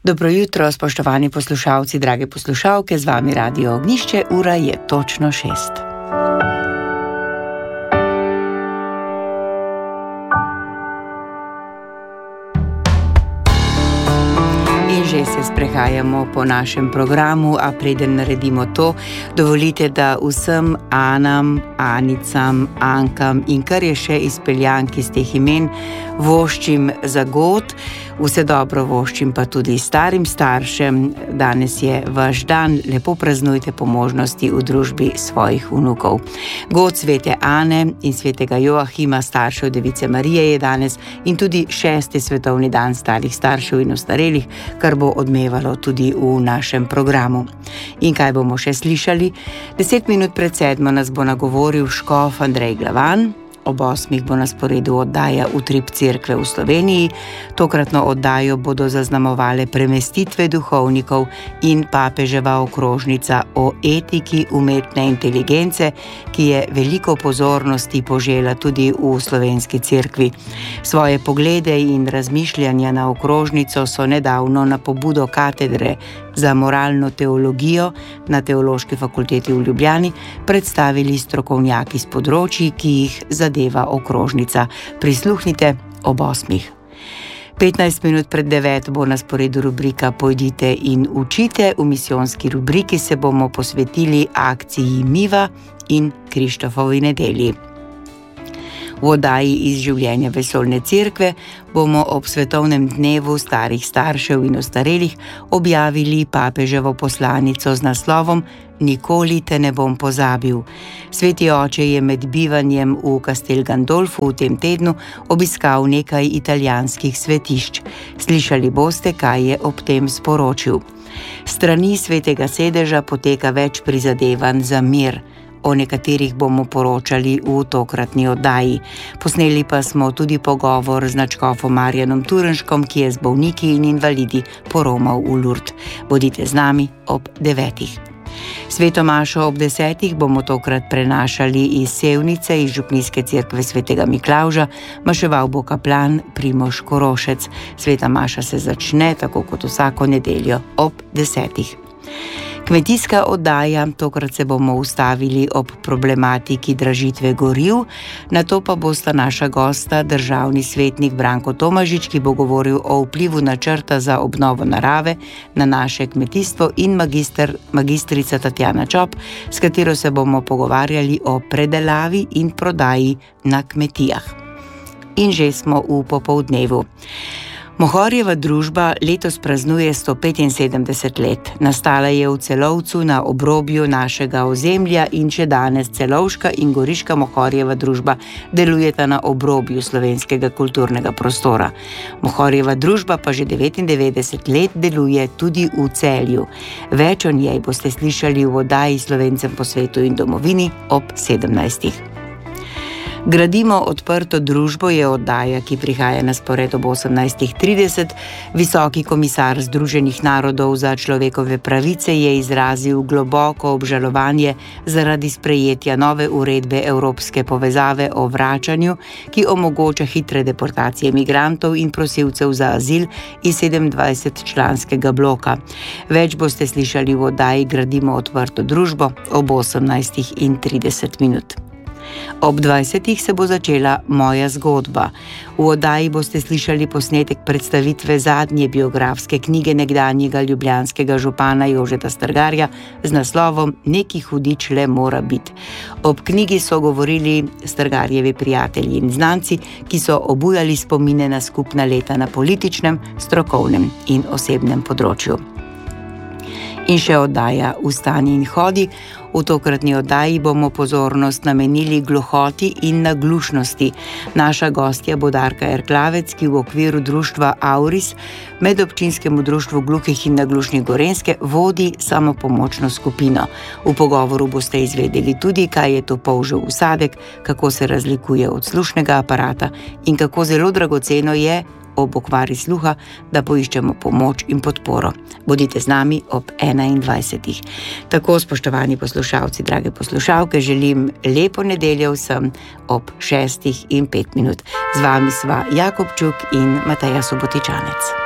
Dobro jutro, spoštovani poslušalci, drage poslušalke, z vami Radio Ognjišče, ura je točno 6. Že se sprehajamo po našem programu, a preden naredimo to, dovolite, da vsem Anam, Anicam, Ankam in kar je še izpeljank iz teh imen voščim za god, vse dobro voščim pa tudi starim staršem. Danes je vaš dan, lepo praznujte po možnosti v družbi svojih vnukov. God svete Ane in svetega Joahima, staršev Device Marije, je danes in tudi 6. svetovni dan starih staršev in ostarelih, kar bo odmevalo tudi v našem programu. In kaj bomo še slišali? 10 minut pred 7 nas bo nagovoril škof Andrej Glavan. Ob 8 bo na sporedu oddaja Utrip cerkve v Sloveniji. Tokratno oddajo bodo zaznamovale premestitve duhovnikov in papeževa okrožnica o etiki umetne inteligence, ki je veliko pozornosti požela tudi v slovenski cerkvi. Svoje poglede in razmišljanja na okrožnico so nedavno na pobudo katedre za moralno teologijo na Teološki fakulteti v Ljubljani predstavili strokovnjaki s področji, ki jih zadeva okrožnica. Prisluhnite ob 8. 15 minut pred 9 bo na sporedu rubrika Pojdite in učite. V misijonski rubriki se bomo posvetili akciji Miva in Krištofovi nedelji. V oddaji iz življenja vesoljne cerkve bomo ob svetovnem dnevu starih staršev in ostarelih objavili papeževo poslanico z naslovom Nikoli te ne bom pozabil. Sveti oče je med bivanjem v Castel Gandolfu v tem tednu obiskal nekaj italijanskih svetišč. Slišali boste, kaj je ob tem sporočil. Strani svetega sedeža poteka več prizadevanj za mir. O nekaterih bomo poročali v tokratni oddaji. Posneli pa smo tudi pogovor z nadškofom Marjanom Turnškom, ki je z bolniki in invalidi poromal v Lourdes. Bodite z nami ob 9. Sveto mašo ob 10 bomo tokrat prenašali iz Sevnice, iz župnijske cerkve svetega Miklavža. Maševal bo kaplan Primož Korošec. Sveta maša se začne, tako kot vsako nedeljo, ob 10. Kmetijska oddaja, tokrat se bomo ustavili ob problematiki dražitve goriv, nato pa bosta naša gosta državni svetnik Branko Tomažič, ki bo govoril o vplivu načrta za obnovo narave na naše kmetijstvo, in magistrica Tatjana Čop, s katero se bomo pogovarjali o predelavi in prodaji na kmetijah. In že smo v popoldnevu. Mohorjeva družba letos praznuje 175 let. Nastala je v Celovcu na obrobju našega ozemlja in še danes Celovška in Goriška Mohorjeva družba delujeta na obrobju slovenskega kulturnega prostora. Mohorjeva družba pa že 99 let deluje tudi v Celju. Več o njej boste slišali v oddaji Slovencem po svetu in domovini ob 17. Gradimo odprto družbo je oddaja, ki prihaja na spored ob 18:30. Visoki komisar Združenih narodov za človekove pravice je izrazil globoko obžalovanje zaradi sprejetja nove uredbe Evropske povezave o vračanju, ki omogoča hitre deportacije migrantov in prosilcev za azil iz 27-članskega bloka. Več boste slišali v oddaji Gradimo odprto družbo ob 18:30. Ob 20 se bo začela Moja zgodba. V oddaji boste slišali posnetek predstavitve zadnje biografske knjige nekdanjega ljubljanskega župana Jožeta Strgarja z naslovom Neki hudič le mora biti. Ob knjigi so govorili Strgarjevi prijatelji in znanci, ki so obujali spomine na skupna leta na političnem, strokovnem in osebnem področju. In še oddaja Vstani in hodi. V tokratni oddaji bomo pozornost namenili gluhoti in naglušnosti. Naša gostja bo Darka Erklavec, ki v okviru društva Auris, medobčinskemu društvu gluhih in naglušnih Gorenjske, vodi samopomočno skupino. V pogovoru boste izvedeli tudi, kaj je to polžev usadek, kako se razlikuje od slušnega aparata in kako zelo dragoceno je ob okvari sluha, da poiščemo pomoč in podporo. Bodite z nami ob 21. Tako, spoštovani poslušalci, drage poslušalke, želim lepo nedeljo vsem ob 6:05. Z vami sva Jakobčuk in Mateja Subotičanec.